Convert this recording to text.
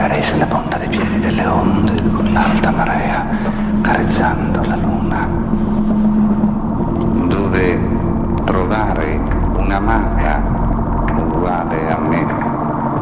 Camminerei sulla punta dei piedi delle onde con l'alta marea, carezzando la luna. Dove trovare un'amata